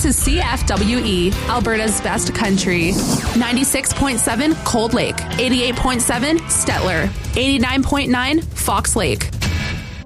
This is CFWE, Alberta's best country. 96.7 Cold Lake, 88.7 Stettler, 89.9 Fox Lake,